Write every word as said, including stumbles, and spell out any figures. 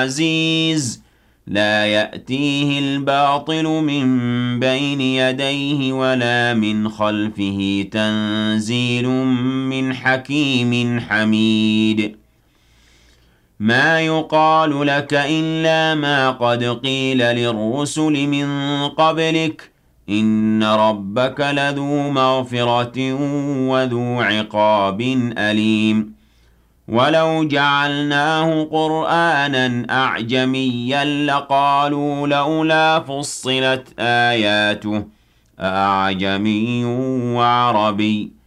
عزيز لا يأتيه الباطل من بين يديه ولا من خلفه تنزيل من حكيم حميد ما يقال لك إلا ما قد قيل للرسل من قبلك إن ربك لذو مغفرة وذو عقاب أليم ولو جعلناه قرآنا أعجميا لقالوا لولا فصلت آياته أعجمي وعربي